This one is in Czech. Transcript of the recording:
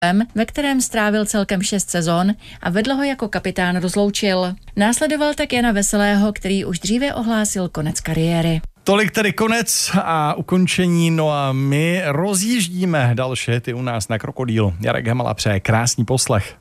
ve kterém strávil celkem 6 sezon a vedl ho jako kapitán rozloučil. Následoval tak Jana Veselého, který už dříve ohlásil konec kariéry. Tolik tedy konec a ukončení, no a my rozjíždíme další hity u nás na Krokodýlu. Jarek Hamala přeje krásný poslech.